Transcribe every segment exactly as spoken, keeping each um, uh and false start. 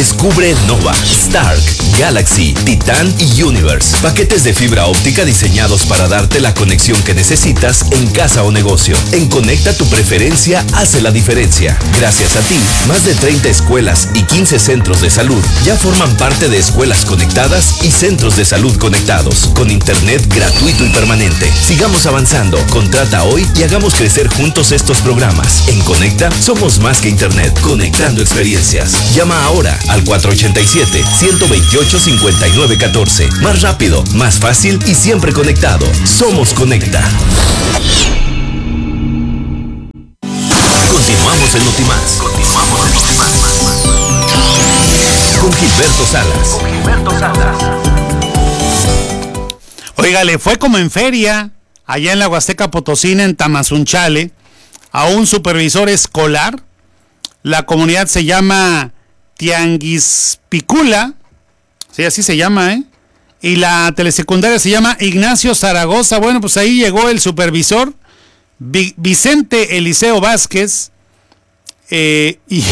Descubre Nova, Stark, Galaxy, Titan y Universe. Paquetes de fibra óptica diseñados para darte la conexión que necesitas en casa o negocio. En Conecta tu preferencia hace la diferencia. Gracias a ti, más de treinta escuelas y quince centros de salud ya forman parte de escuelas conectadas y centros de salud conectados, con internet gratuito y permanente. Sigamos avanzando. Contrata hoy y hagamos crecer juntos estos programas. En Conecta somos más que internet, conectando experiencias. Llama ahora al cuatro ocho siete, uno dos ocho, cinco nueve uno cuatro. Más rápido, más fácil y siempre conectado. Somos Conecta. Continuamos en Notimás. Continuamos en Notimás. Con Gilberto Salas. Con Gilberto Salas. Oiga, le fue como en feria, allá en la Huasteca Potosina, en Tamazunchale, a un supervisor escolar. La comunidad se llama Tianguispicula, sí, así se llama, ¿eh? Y la telesecundaria se llama Ignacio Zaragoza. Bueno, pues ahí llegó el supervisor, Vi- Vicente Eliseo Vázquez, eh, y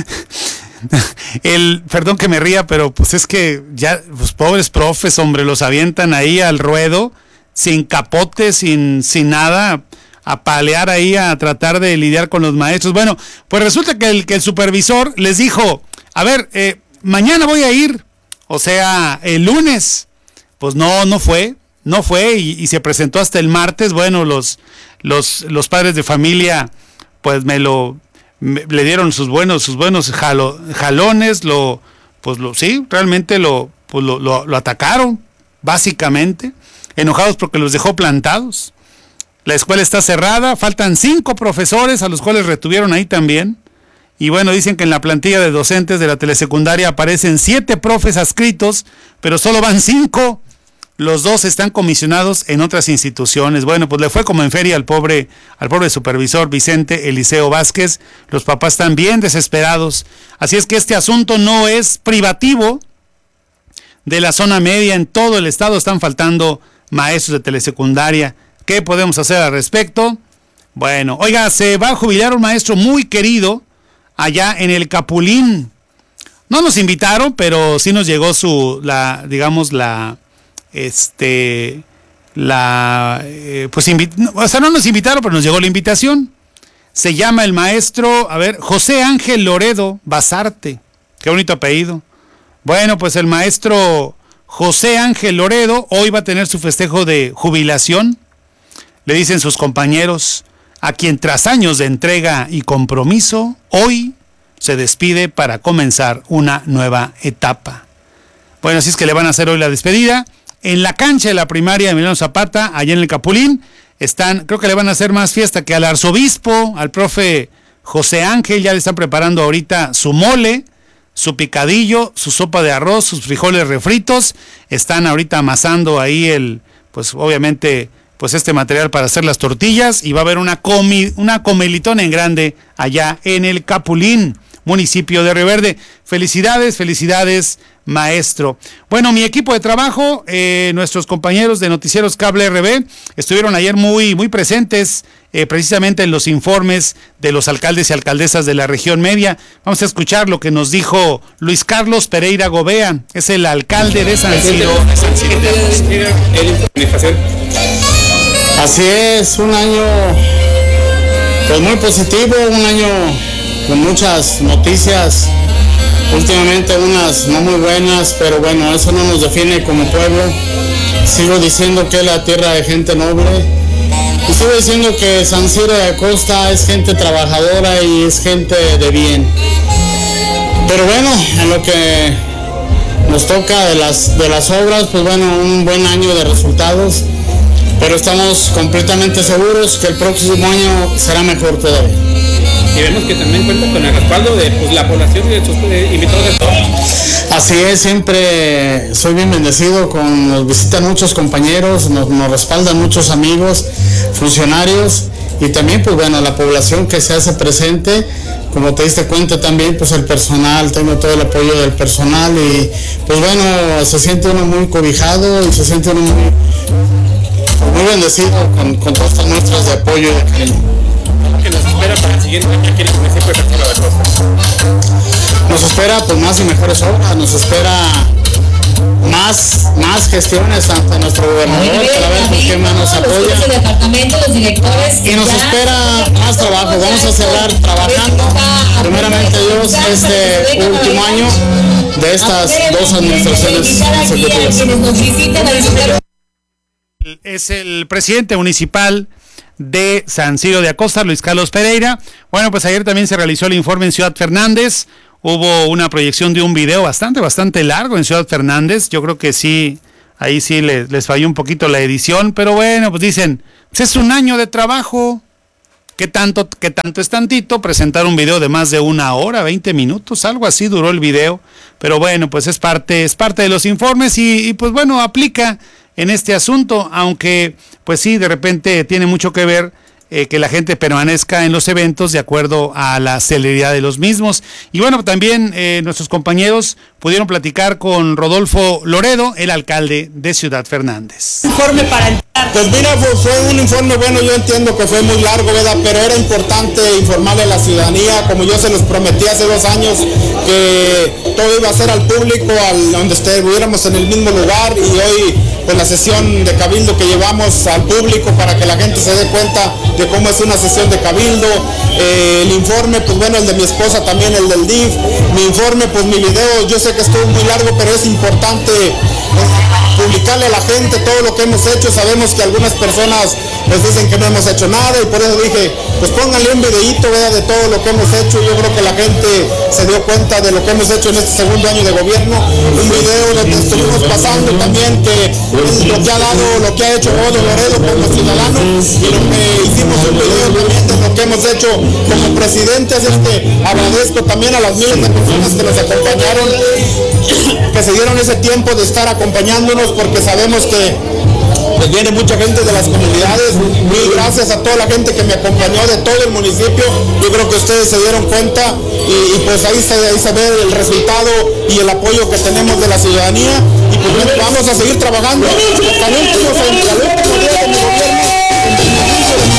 el, perdón que me ría, pero pues es que ya, pues pobres profes, hombre, los avientan ahí al ruedo, sin capote, sin, sin nada, a palear ahí, a tratar de lidiar con los maestros. Bueno, pues resulta que el, que el supervisor les dijo, a ver, eh, mañana voy a ir, o sea, el lunes. Pues no, no fue, no fue y, y se presentó hasta el martes. Bueno, los, los, los padres de familia, pues me lo, me, le dieron sus buenos, sus buenos jalo, jalones, lo, pues lo, sí, realmente lo, pues lo, lo, lo atacaron, básicamente, enojados porque los dejó plantados. La escuela está cerrada, faltan cinco profesores a los cuales retuvieron ahí también. Y bueno, dicen que en la plantilla de docentes de la telesecundaria aparecen siete profes adscritos, pero solo van cinco. Los dos están comisionados en otras instituciones. Bueno, pues le fue como en feria al pobre, al pobre supervisor Vicente Eliseo Vázquez. Los papás están bien desesperados. Así es que este asunto no es privativo de la zona media. En todo el estado están faltando maestros de telesecundaria. ¿Qué podemos hacer al respecto? Bueno, oiga, se va a jubilar un maestro muy querido allá en el Capulín. No nos invitaron, pero sí nos llegó su, la, digamos, la, este, la, eh, pues, invi- no, o sea, no nos invitaron, pero nos llegó la invitación. Se llama el maestro, a ver, José Ángel Loredo Basarte. Qué bonito apellido. Bueno, pues el maestro José Ángel Loredo hoy va a tener su festejo de jubilación. Le dicen sus compañeros, a quien tras años de entrega y compromiso, hoy se despide para comenzar una nueva etapa. Bueno, así es que le van a hacer hoy la despedida. En la cancha de la primaria de Emiliano Zapata, allá en el Capulín, están, creo que le van a hacer más fiesta que al arzobispo, al profe José Ángel. Ya le están preparando ahorita su mole, su picadillo, su sopa de arroz, sus frijoles refritos. Están ahorita amasando ahí el, pues obviamente, pues este material para hacer las tortillas, y va a haber una comi, una comelitona en grande allá en el Capulín, municipio de Río Verde. Felicidades, felicidades, maestro. Bueno, mi equipo de trabajo, eh, nuestros compañeros de Noticieros Cable R B, estuvieron ayer muy, muy presentes, eh, precisamente en los informes de los alcaldes y alcaldesas de la región media. Vamos a escuchar lo que nos dijo Luis Carlos Pereira Gobea, es el alcalde de San Ciro. Así es, un año pues muy positivo, un año con muchas noticias, últimamente unas no muy buenas, pero bueno, eso no nos define como pueblo. Sigo diciendo que es la tierra de gente noble, y sigo diciendo que San Ciro de Acosta es gente trabajadora y es gente de bien. Pero bueno, en lo que nos toca de las, de las obras, pues bueno, un buen año de resultados. Pero estamos completamente seguros que el próximo año será mejor todavía. Y vemos que también cuenta con el respaldo de pues, la población y de sus eh, invitados de todos. Así es, siempre soy bien bendecido, con, nos visitan muchos compañeros, nos, nos respaldan muchos amigos, funcionarios, y también pues bueno, la población que se hace presente. Como te diste cuenta también, pues el personal, tengo todo el apoyo del personal, y pues bueno, se siente uno muy cobijado y se siente uno muy... muy bendecido con, con todas estas muestras de apoyo y de cariño. ¿Qué nos espera para el siguiente año aquí en el municipio de San Ciro de Acosta? Nos espera espera pues más y mejores obras, nos espera más, más gestiones ante nuestro gobernador, para ver con qué manos apoya. Y nos espera más trabajo, vamos a cerrar trabajando, primeramente Dios, este último año de estas dos administraciones consecutivas. Es el presidente municipal de San Ciro de Acosta, Luis Carlos Pereira. Bueno, pues ayer también se realizó el informe en Ciudad Fernández. Hubo una proyección de un video bastante, bastante largo en Ciudad Fernández. Yo creo que sí, ahí sí les, les falló un poquito la edición, pero bueno, pues dicen, pues es un año de trabajo. ¿Qué tanto, qué tanto es tantito? Presentar un video de más de una hora, veinte minutos, algo así duró el video. Pero bueno, pues es parte, es parte de los informes y, y pues bueno, aplica en este asunto, aunque pues sí, de repente tiene mucho que ver eh, que la gente permanezca en los eventos de acuerdo a la celeridad de los mismos. Y bueno, también eh, nuestros compañeros pudieron platicar con Rodolfo Loredo, el alcalde de Ciudad Fernández. Informe para el... Pues mira, fue, fue un informe, bueno, yo entiendo que fue muy largo, ¿verdad? Pero era importante informarle a la ciudadanía, como yo se los prometí hace dos años, que todo iba a ser al público, al, donde estuviéramos en el mismo lugar, y hoy pues la sesión de cabildo que llevamos al público para que la gente se dé cuenta de cómo es una sesión de cabildo, eh, el informe, pues bueno, el de mi esposa también, el del D I F, mi informe, pues mi video, yo sé que estuvo muy largo, pero es importante eh, publicarle a la gente todo lo que hemos hecho. Sabemos que algunas personas pues dicen que no hemos hecho nada, y por eso dije, pues pónganle un videíto, ¿verdad?, de todo lo que hemos hecho. Yo creo que la gente se dio cuenta de lo que hemos hecho en este segundo año de gobierno, un video donde estuvimos pasando también que lo que ha dado, lo que ha hecho Rodolfo Loredo como ciudadano, y lo que hicimos un video también de lo que hemos hecho como presidente. Así es que agradezco también a las miles de personas que nos acompañaron, que se dieron ese tiempo de estar acompañándonos, porque sabemos que pues viene mucha gente de las comunidades. Mil gracias a toda la gente que me acompañó de todo el municipio. Yo creo que ustedes se dieron cuenta y, y pues ahí se, ahí se ve el resultado y el apoyo que tenemos de la ciudadanía, y pues bueno, vamos a seguir trabajando hasta el último, hasta el último día de mi gobierno en beneficio del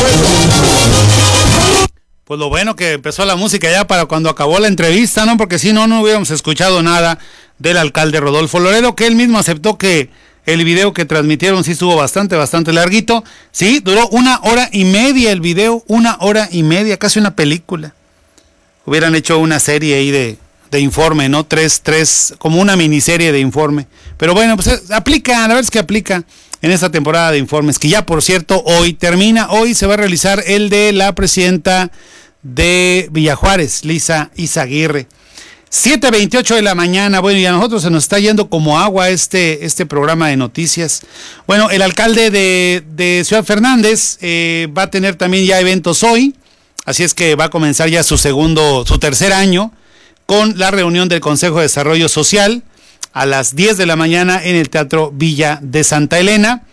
pueblo. Pues lo bueno que empezó la música ya para cuando acabó la entrevista, ¿no? Porque si no, no hubiéramos escuchado nada del alcalde Rodolfo Loredo, que él mismo aceptó que el video que transmitieron sí estuvo bastante, bastante larguito. Sí, duró una hora y media el video, una hora y media, casi una película. Hubieran hecho una serie ahí de, de informe, ¿no? Tres, tres, como una miniserie de informe. Pero bueno, pues aplica, la verdad es que aplica en esta temporada de informes, que ya por cierto hoy termina. Hoy se va a realizar el de la presidenta de Villajuárez, Lisa Izaguirre. siete veintiocho de la mañana. Bueno, y a nosotros se nos está yendo como agua este, este programa de noticias. Bueno, el alcalde de, de Ciudad Fernández eh, va a tener también ya eventos hoy, así es que va a comenzar ya su segundo, su tercer año, con la reunión del Consejo de Desarrollo Social a las diez de la mañana en el Teatro Villa de Santa Elena.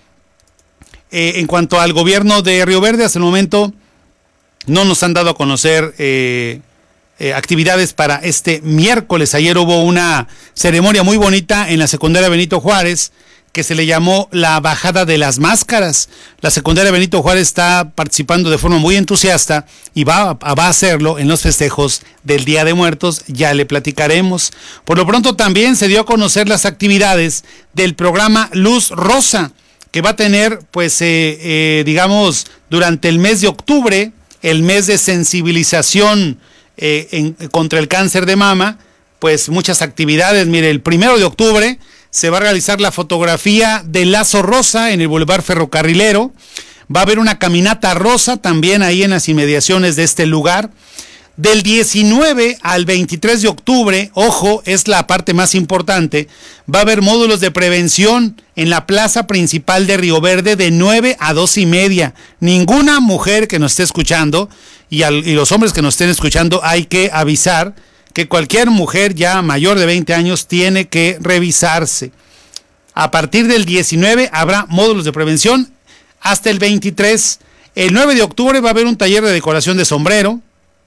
Eh, en cuanto al gobierno de Río Verde, hasta el momento no nos han dado a conocer eh, Eh, actividades para este miércoles. Ayer hubo una ceremonia muy bonita en la secundaria Benito Juárez que se le llamó la bajada de las máscaras. La secundaria Benito Juárez está participando de forma muy entusiasta y va, va a hacerlo en los festejos del Día de Muertos. Ya le platicaremos. Por lo pronto también se dio a conocer las actividades del programa Luz Rosa, que va a tener, pues, eh, eh, digamos, durante el mes de octubre, el mes de sensibilización Eh, en, contra el cáncer de mama, pues muchas actividades. Mire, el primero de octubre se va a realizar la fotografía del lazo rosa en el Boulevard Ferrocarrilero. Va a haber una caminata rosa también ahí en las inmediaciones de este lugar. Del diecinueve al veintitrés de octubre, ojo, es la parte más importante, va a haber módulos de prevención en la plaza principal de Río Verde de nueve a dos y media. Ninguna mujer que nos esté escuchando y, al, y los hombres que nos estén escuchando, hay que avisar que cualquier mujer ya mayor de veinte años tiene que revisarse. A partir del diecinueve habrá módulos de prevención hasta el veintitrés. El nueve de octubre va a haber un taller de decoración de sombrero.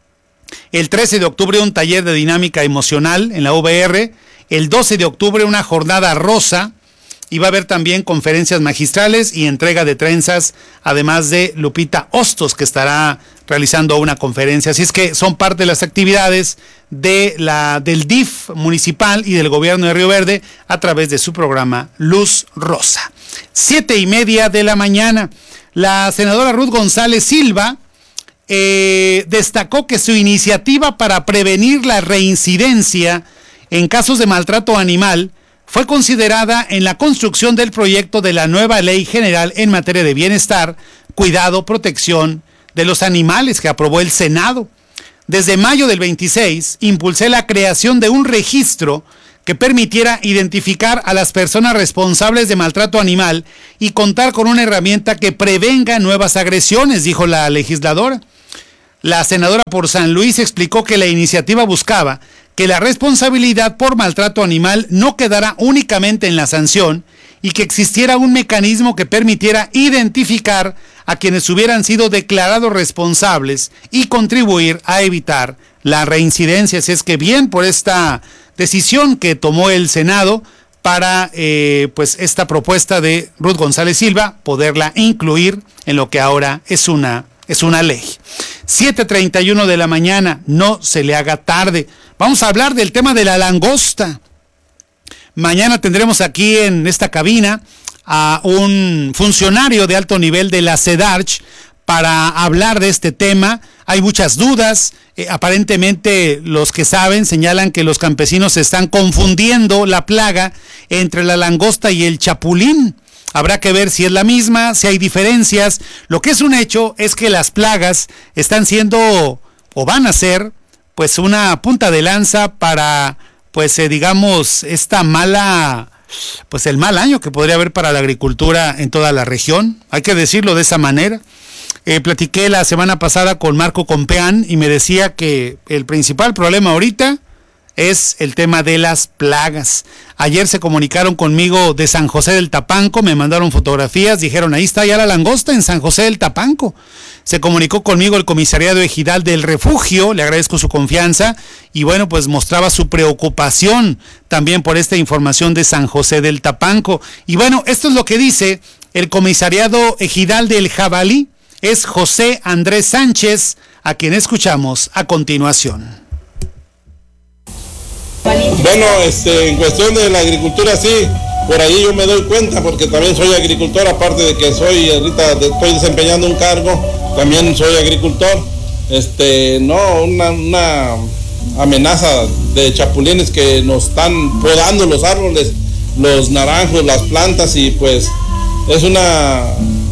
El trece de octubre un taller de dinámica emocional en la U V R. El doce de octubre una jornada rosa. y va a haber también conferencias magistrales y entrega de trenzas, además de Lupita Hostos, que estará realizando una conferencia. Así es que son parte de las actividades de la, del D I F municipal y del gobierno de Río Verde a través de su programa Luz Rosa. Siete y media de la mañana. La senadora Ruth González Silva eh, destacó que su iniciativa para prevenir la reincidencia en casos de maltrato animal fue considerada en la construcción del proyecto de la nueva Ley General en materia de bienestar, cuidado, protección de los animales que aprobó el Senado. Desde mayo del veintiséis, impulsé la creación de un registro que permitiera identificar a las personas responsables de maltrato animal y contar con una herramienta que prevenga nuevas agresiones, dijo la legisladora. La senadora por San Luis explicó que la iniciativa buscaba que la responsabilidad por maltrato animal no quedara únicamente en la sanción y que existiera un mecanismo que permitiera identificar a quienes hubieran sido declarados responsables y contribuir a evitar la reincidencia. Así es que bien por esta decisión que tomó el Senado para eh, pues esta propuesta de Ruth González Silva, poderla incluir en lo que ahora es una, es una ley. siete treinta y uno de la mañana, no se le haga tarde. Vamos a hablar del tema de la langosta. Mañana tendremos aquí en esta cabina a un funcionario de alto nivel de la SEDARCH para hablar de este tema. Hay muchas dudas. Eh, aparentemente los que saben señalan que los campesinos están confundiendo la plaga entre la langosta y el chapulín. Habrá que ver si es la misma, si hay diferencias. Lo que es un hecho es que las plagas están siendo o van a ser pues una punta de lanza para pues eh, digamos esta mala pues el mal año que podría haber para la agricultura en toda la región. Hay que decirlo de esa manera. Eh, platiqué la semana pasada con Marco Compeán y me decía que el principal problema ahorita es el tema de las plagas. Ayer se comunicaron conmigo de San José del Tapanco, me mandaron fotografías, dijeron ahí está ya la langosta en San José del Tapanco. Se comunicó conmigo el comisariado ejidal del refugio, le agradezco su confianza y bueno, pues mostraba su preocupación también por esta información de San José del Tapanco. Y bueno, esto es lo que dice el comisariado ejidal del Jabalí, es José Andrés Sánchez, a quien escuchamos a continuación. Bueno, este, en cuestión de la agricultura sí, por ahí yo me doy cuenta porque también soy agricultor, aparte de que soy ahorita estoy desempeñando un cargo, también soy agricultor. Este, no, una, una amenaza de chapulines que nos están podando los árboles, los naranjos, las plantas y pues es una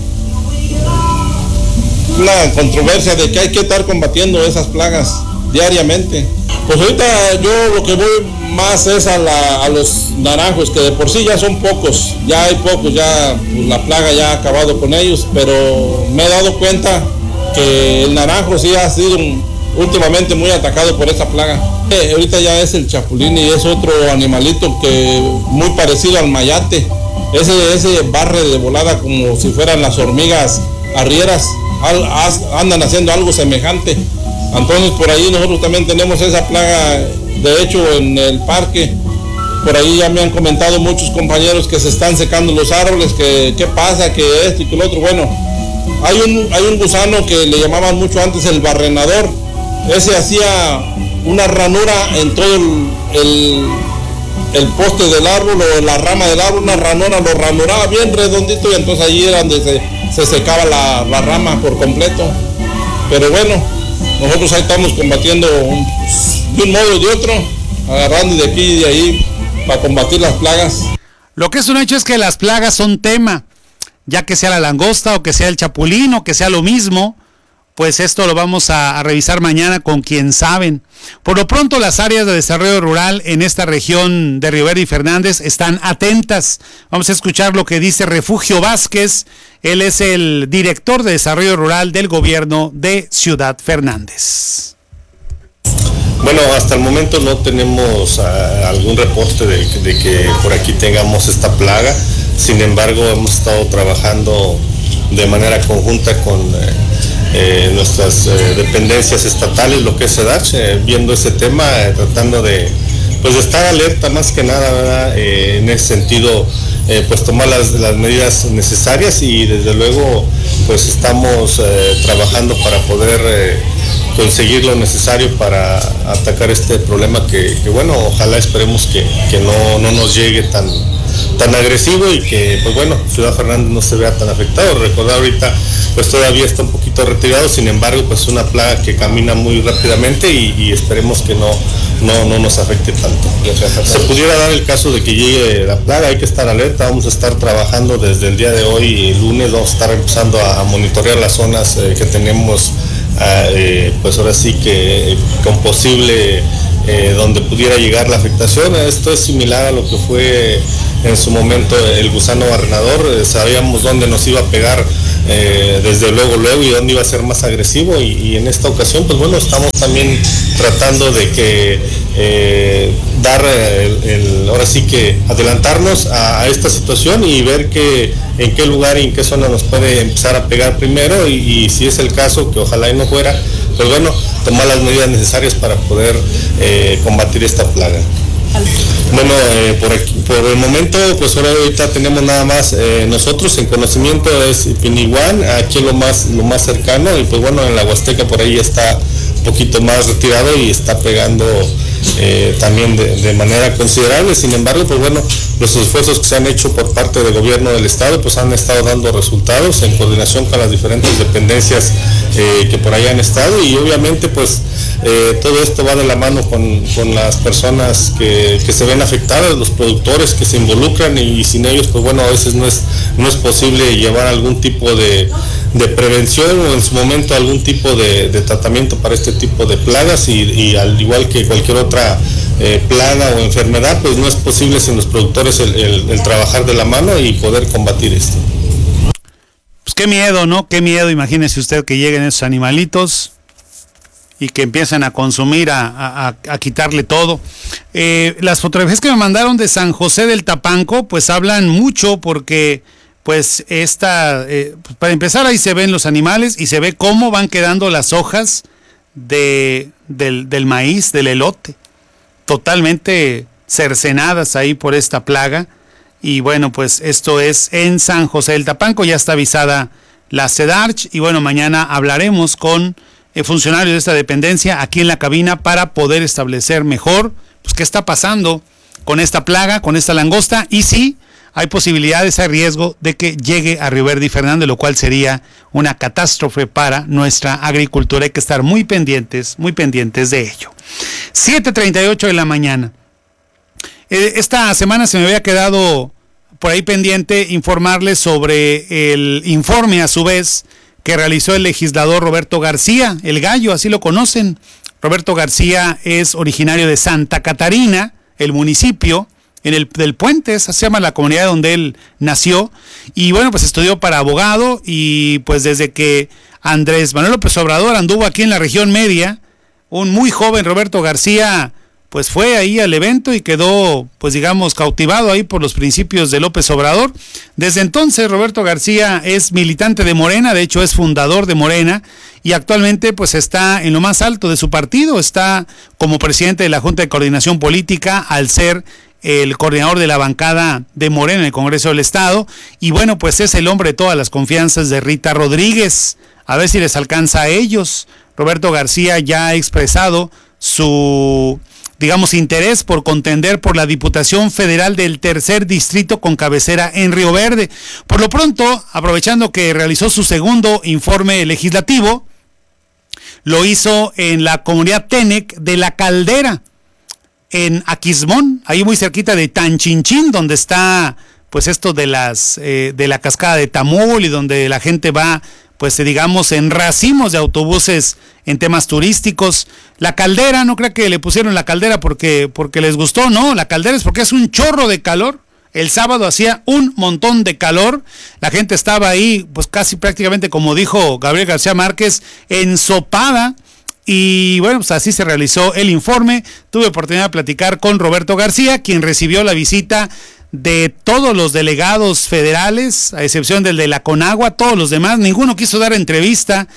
una controversia de que hay que estar combatiendo esas plagas diariamente. Pues ahorita yo lo que voy más es a, la, a los naranjos, que de por sí ya son pocos, ya hay pocos, ya pues, la plaga ya ha acabado con ellos, pero me he dado cuenta que el naranjo sí ha sido últimamente muy atacado por esa plaga. Eh, ahorita ya es el chapulín y es otro animalito que muy parecido al mayate, ese, ese barre de volada como si fueran las hormigas arrieras, al, as, andan haciendo algo semejante. Entonces por ahí nosotros también tenemos esa plaga, de hecho en el parque, por ahí ya me han comentado muchos compañeros que se están secando los árboles, que qué pasa, que esto y que lo otro. Bueno, hay un, hay un gusano que le llamaban mucho antes el barrenador, ese hacía una ranura en todo el, el, el poste del árbol o la rama del árbol, una ranura, lo ranuraba bien redondito y entonces allí era donde se, se secaba la, la rama por completo. Pero bueno, nosotros ahí estamos combatiendo un, de un modo y de otro, agarrando de aquí y de ahí para combatir las plagas. Lo que es un hecho es que las plagas son tema, ya que sea la langosta o que sea el chapulín o que sea lo mismo, pues esto lo vamos a, a revisar mañana con quien saben. Por lo pronto las áreas de desarrollo rural en esta región de Río Verde y Fernández están atentas. Vamos a escuchar lo que dice Refugio Vázquez. Él es el director de desarrollo rural del gobierno de Ciudad Fernández. Bueno, hasta el momento no tenemos uh, algún reporte de, de que por aquí tengamos esta plaga. Sin embargo, hemos estado trabajando de manera conjunta con eh, eh, nuestras eh, dependencias estatales, lo que es SEDARCH, eh, viendo ese tema, eh, tratando de, pues estar alerta más que nada, ¿verdad? Eh, en ese sentido, eh, pues tomar las, las medidas necesarias y desde luego pues estamos eh, trabajando para poder eh, conseguir lo necesario para atacar este problema que, que bueno, ojalá esperemos que, que no, no nos llegue tan, tan agresivo y que pues bueno, Ciudad Fernández no se vea tan afectado. Recordar ahorita pues todavía está un poquito retirado, sin embargo pues una plaga que camina muy rápidamente y, y esperemos que no, no, no nos afecte tanto. Se pudiera dar el caso de que llegue la plaga, hay que estar alerta, vamos a estar trabajando desde el día de hoy, el lunes vamos a estar empezando a monitorear las zonas eh, que tenemos eh, pues ahora sí que eh, con posible eh, donde pudiera llegar la afectación. Esto es similar a lo que fue en su momento el gusano barrenador, eh, sabíamos dónde nos iba a pegar eh, desde luego luego y dónde iba a ser más agresivo y, y en esta ocasión pues bueno, estamos también tratando de que eh, dar el, el, ahora sí que adelantarnos a, a esta situación y ver que en qué lugar y en qué zona nos puede empezar a pegar primero y, y si es el caso, que ojalá y no fuera, pues bueno, tomar las medidas necesarias para poder eh, combatir esta plaga. Bueno, eh, por, aquí, por el momento, pues ahora ahorita tenemos nada más eh, nosotros en conocimiento es Piniguán, aquí lo más lo más cercano y pues bueno, en la Huasteca por ahí está un poquito más retirado y está pegando eh, también de, de manera considerable. Sin embargo, pues bueno, los esfuerzos que se han hecho por parte del gobierno del estado pues han estado dando resultados en coordinación con las diferentes dependencias eh, que por ahí han estado y obviamente pues eh, todo esto va de la mano con, con las personas que, que se ven afectadas, los productores que se involucran y, y sin ellos pues bueno, a veces no es, no es posible llevar algún tipo de, de prevención o en su momento algún tipo de, de tratamiento para este tipo de plagas y, y al igual que cualquier otra eh, plaga o enfermedad, pues no es posible sin los productores el, el, el trabajar de la mano y poder combatir esto. Pues qué miedo, ¿no? Qué miedo, imagínese usted que lleguen esos animalitos y que empiezan a consumir, a, a, a quitarle todo. Eh, las fotografías que me mandaron de San José del Tapanco, pues hablan mucho porque, pues, esta, eh, pues para empezar ahí se ven los animales y se ve cómo van quedando las hojas de, del, del maíz, del elote, totalmente cercenadas ahí por esta plaga. Y bueno, pues esto es en San José del Tapanco, ya está avisada la SEDARCH y bueno, mañana hablaremos con el funcionario de esta dependencia aquí en la cabina para poder establecer mejor pues qué está pasando con esta plaga, con esta langosta y si hay posibilidades, hay riesgo de que llegue a Río Verde y Fernández, lo cual sería una catástrofe para nuestra agricultura. Hay que estar muy pendientes, muy pendientes de ello. siete treinta y ocho de la mañana. Eh, esta semana se me había quedado por ahí pendiente informarles sobre el informe a su vez que realizó el legislador Roberto García, el Gallo, así lo conocen. Roberto García es originario de Santa Catarina, el municipio en el del Puente, esa se llama la comunidad donde él nació, y bueno, pues estudió para abogado, y pues desde que Andrés Manuel López Obrador anduvo aquí en la región media, un muy joven Roberto García pues fue ahí al evento y quedó, pues digamos, cautivado ahí por los principios de López Obrador. Desde entonces Roberto García es militante de Morena, de hecho es fundador de Morena y actualmente pues está en lo más alto de su partido, está como presidente de la Junta de Coordinación Política al ser el coordinador de la bancada de Morena en el Congreso del Estado y bueno, pues es el hombre de todas las confianzas de Rita Rodríguez, a ver si les alcanza a ellos. Roberto García ya ha expresado su, digamos, interés por contender por la Diputación Federal del Tercer Distrito con cabecera en Río Verde. Por lo pronto, aprovechando que realizó su segundo informe legislativo, lo hizo en la comunidad Tenec de La Caldera, en Aquismón, ahí muy cerquita de Tanchinchín, donde está pues esto de las eh, de la cascada de Tamul y donde la gente va pues digamos en racimos de autobuses en temas turísticos. La Caldera, no creo que le pusieron La Caldera porque, porque les gustó, no, La Caldera es porque es un chorro de calor. El sábado hacía un montón de calor, la gente estaba ahí pues casi prácticamente como dijo Gabriel García Márquez, ensopada. Y bueno, pues así se realizó el informe. Tuve oportunidad de platicar con Roberto García, quien recibió la visita de todos los delegados federales, a excepción del de la Conagua, todos los demás, ninguno quiso dar entrevista.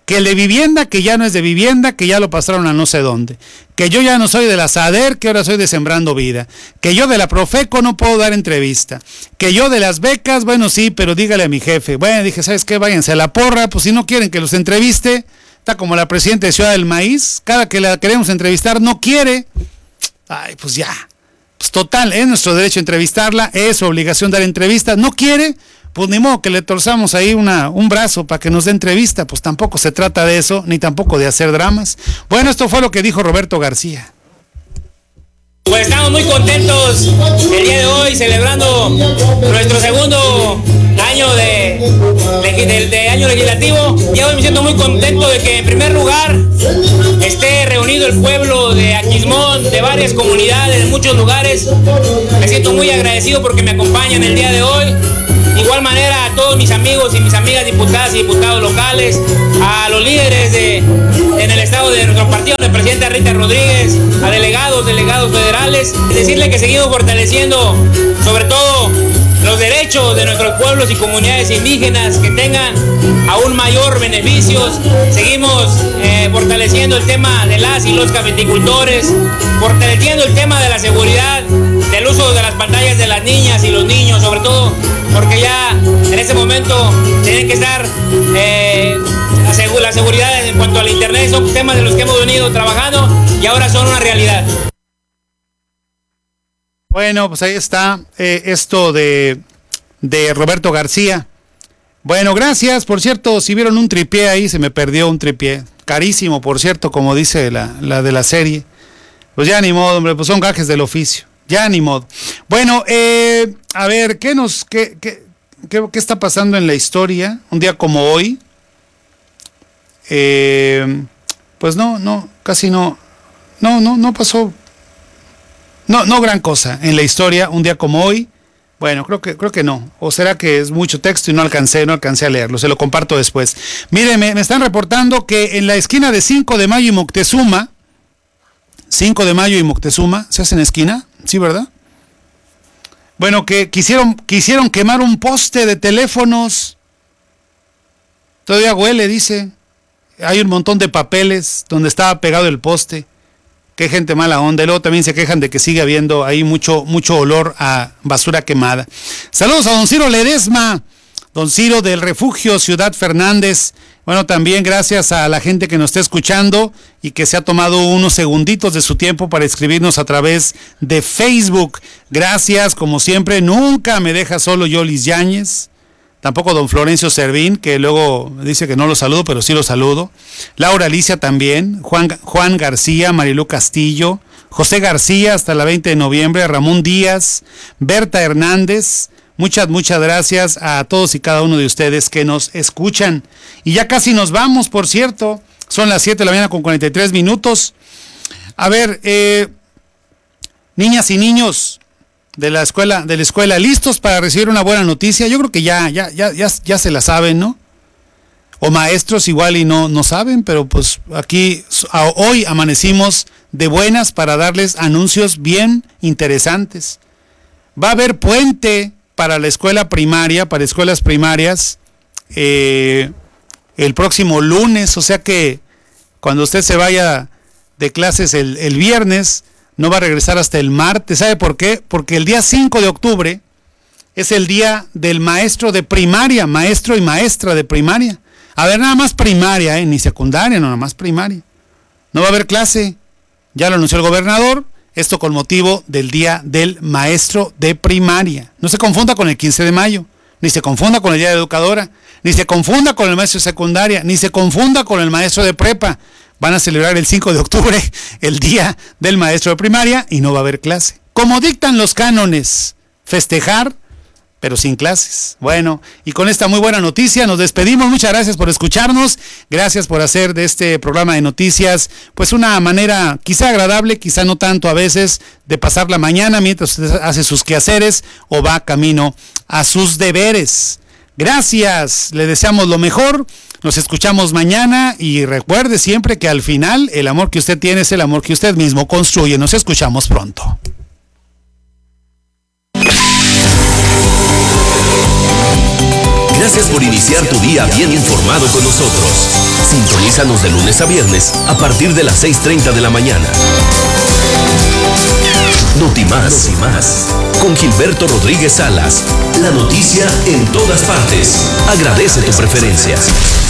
Que el de vivienda, que ya no es de vivienda, que ya lo pasaron a no sé dónde. Que yo ya no soy de la SADER, que ahora soy de Sembrando Vida. Que yo de la Profeco no puedo dar entrevista. Que yo de las becas, bueno, sí, pero dígale a mi jefe. Bueno, dije, ¿sabes qué? Váyanse a la porra, pues si no quieren que los entreviste. Está como la presidenta de Ciudad del Maíz. Cada que la queremos entrevistar no quiere. Ay, pues ya. Pues total, es nuestro derecho a entrevistarla, es su obligación dar entrevistas. No quiere, pues ni modo que le torzamos ahí una, un brazo para que nos dé entrevista. Pues tampoco se trata de eso, ni tampoco de hacer dramas. Bueno, esto fue lo que dijo Roberto García. Pues estamos muy contentos el día de hoy celebrando nuestro segundo año de, de, de año legislativo. Y hoy me siento muy contento de que en primer lugar esté reunido el pueblo de Aquismón, de varias comunidades, de muchos lugares. Me siento muy agradecido porque me acompañan el día de hoy. De igual manera a todos mis amigos y mis amigas diputadas y diputados locales, a los líderes de, en el estado de nuestro partido, la presidenta Rita Rodríguez, a delegados, delegados federales, decirle que seguimos fortaleciendo sobre todo los derechos de nuestros pueblos y comunidades indígenas, que tengan aún mayor beneficios. Seguimos eh, fortaleciendo el tema de las y los cafeticultores, fortaleciendo el tema de la seguridad, del uso de las pantallas de las niñas y los niños, sobre todo porque ya en este momento tienen que estar eh, la, seg- la seguridad en cuanto al internet, son temas de los que hemos venido trabajando y ahora son una realidad. Bueno, pues ahí está eh, esto de, de Roberto García. Bueno, gracias. Por cierto, si vieron un tripié ahí, se me perdió un tripié. Carísimo, por cierto, como dice la, la de la serie. Pues ya ni modo, hombre, pues son gajes del oficio. Ya ni modo. Bueno, eh, a ver, ¿qué nos, qué, qué, qué, qué está pasando en la historia? Un día como hoy. Eh, pues no, no, casi no. No, no, no pasó. No, no gran cosa en la historia, un día como hoy. Bueno, creo que, creo que no. O será que es mucho texto y no alcancé, no alcancé a leerlo. Se lo comparto después. Miren, me, me están reportando que en la esquina de cinco de mayo y Moctezuma, cinco de mayo y Moctezuma, ¿se hacen esquina? Sí, ¿verdad? Bueno, que quisieron, quisieron quemar un poste de teléfonos. Todavía huele, dice. Hay un montón de papeles donde estaba pegado el poste. Qué gente mala onda. Y luego también se quejan de que sigue habiendo ahí mucho, mucho olor a basura quemada. Saludos a don Ciro Ledesma, don Ciro del Refugio Ciudad Fernández. Bueno, también gracias a la gente que nos está escuchando y que se ha tomado unos segunditos de su tiempo para escribirnos a través de Facebook. Gracias, como siempre. Nunca me deja solo Yolis Yáñez. Tampoco don Florencio Servín, que luego dice que no lo saludo, pero sí lo saludo. Laura Alicia también, Juan, Juan García, Marilú Castillo, José García hasta la veinte de noviembre, Ramón Díaz, Berta Hernández. Muchas, muchas gracias a todos y cada uno de ustedes que nos escuchan. Y ya casi nos vamos, por cierto. Son las siete de la mañana con cuarenta y tres minutos. A ver, eh, niñas y niños de la escuela, de la escuela, listos para recibir una buena noticia. Yo creo que ya, ya, ya, ya, ya se la saben, ¿no? O maestros igual y no, no saben, pero pues aquí a, hoy amanecimos de buenas para darles anuncios bien interesantes. Va a haber puente para la escuela primaria, para escuelas primarias, eh, el próximo lunes, o sea que cuando usted se vaya de clases el, el viernes, no va a regresar hasta el martes. ¿Sabe por qué? Porque el día cinco de octubre es el día del maestro de primaria, maestro y maestra de primaria. A ver, nada más primaria, ¿eh? Ni secundaria, no, nada más primaria. No va a haber clase, ya lo anunció el gobernador, esto con motivo del día del maestro de primaria. No se confunda con el quince de mayo, ni se confunda con el día de la educadora, ni se confunda con el maestro de secundaria, ni se confunda con el maestro de prepa. Van a celebrar el cinco de octubre, el día del maestro de primaria, y no va a haber clase. Como dictan los cánones, festejar, pero sin clases. Bueno, y con esta muy buena noticia nos despedimos. Muchas gracias por escucharnos. Gracias por hacer de este programa de noticias, pues una manera quizá agradable, quizá no tanto a veces, de pasar la mañana mientras usted hace sus quehaceres o va camino a sus deberes. Gracias, le deseamos lo mejor. Nos escuchamos mañana y recuerde siempre que al final el amor que usted tiene es el amor que usted mismo construye. Nos escuchamos pronto. Gracias por iniciar tu día bien informado con nosotros. Sintonízanos de lunes a viernes a partir de las seis treinta de la mañana. Notimás, Notimás, con Gilberto Rodríguez Salas. La noticia en todas partes. Agradece tu preferencia.